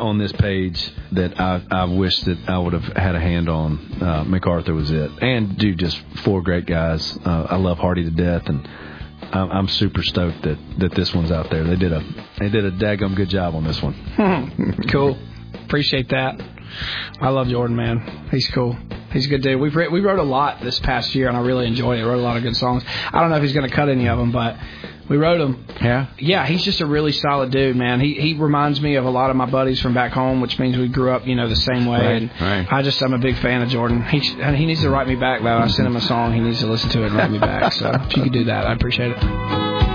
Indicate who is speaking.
Speaker 1: on this page that I wish that I would have had a hand on. MacArthur was it. And, dude, just 4 great guys. I love Hardy to death, and I'm super stoked that this one's out there. They did a daggum good job on this one.
Speaker 2: Cool. Appreciate that. I love Jordan, man. He's cool. He's a good dude. We wrote a lot this past year, and I really enjoyed it. Wrote a lot of good songs. I don't know if he's going to cut any of them, but we wrote them.
Speaker 1: Yeah?
Speaker 2: Yeah, he's just a really solid dude, man. He reminds me of a lot of my buddies from back home, which means we grew up, the same way.
Speaker 1: Right.
Speaker 2: I'm a big fan of Jordan. He needs to write me back, though. I sent him a song. He needs to listen to it and write me back. So if you could do that, I'd appreciate it.